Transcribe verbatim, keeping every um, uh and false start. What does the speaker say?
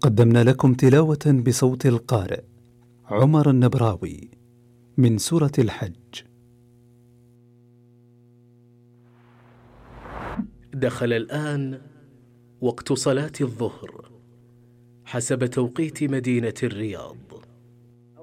قدمنا لكم تلاوة بصوت القارئ عمر النبراوي من سورة الحج. دخل الآن وقت صلاة الظهر حسب توقيت مدينة الرياض.